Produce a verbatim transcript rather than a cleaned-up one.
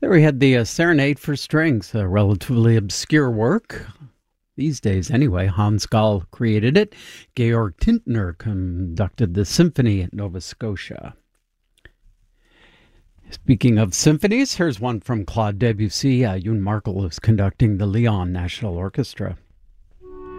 There we had the uh, Serenade for Strings, a relatively obscure work. These days, anyway. Hans Gall created it. Georg Tintner conducted the symphony at Nova Scotia. Speaking of symphonies, here's one from Claude Debussy. Uh, Youn Markel is conducting the Lyon National Orchestra.